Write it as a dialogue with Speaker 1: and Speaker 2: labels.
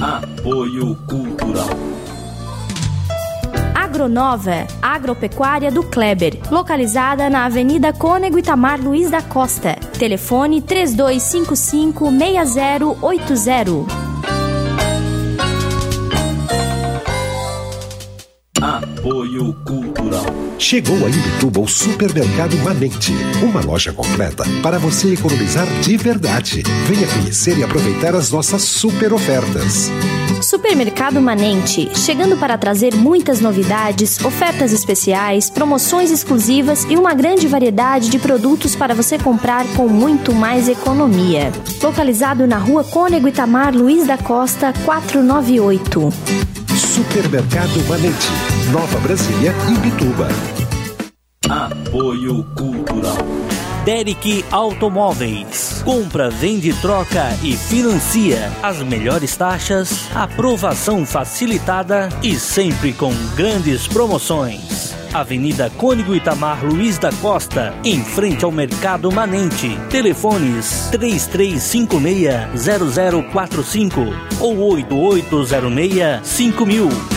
Speaker 1: Apoio Cultural.
Speaker 2: Agronova, agropecuária do Kleber, localizada na Avenida Cônego Itamar Luiz da Costa. Telefone 3255-6080.
Speaker 1: Apoio Cultural.
Speaker 3: Chegou a Imbituba o Supermercado Manente, uma loja completa para você economizar de verdade. Venha conhecer e aproveitar as nossas super ofertas.
Speaker 2: Supermercado Manente, chegando para trazer muitas novidades, ofertas especiais, promoções exclusivas e uma grande variedade de produtos para você comprar com muito mais economia. Localizado na Rua Cônego Itamar Luiz da Costa, 498.
Speaker 3: Supermercado Manente, Nova Brasília, Imbituba.
Speaker 1: Apoio Cultural.
Speaker 4: Derek Automóveis. Compra, vende, troca e financia. As melhores taxas, aprovação facilitada e sempre com grandes promoções. Avenida Cônego Itamar Luiz da Costa, em frente ao Mercado Manente. Telefones 3356-0045 ou 8806-5000.